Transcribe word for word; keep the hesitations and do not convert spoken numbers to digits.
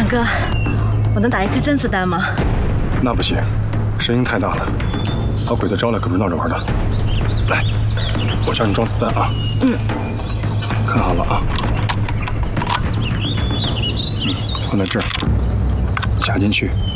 强哥，我能打一颗真子弹吗？ 那不行，声音太大了，把鬼子招来可不是闹着玩的。来，我教你装子弹啊。嗯。看好了啊。嗯，放在这儿，卡进去。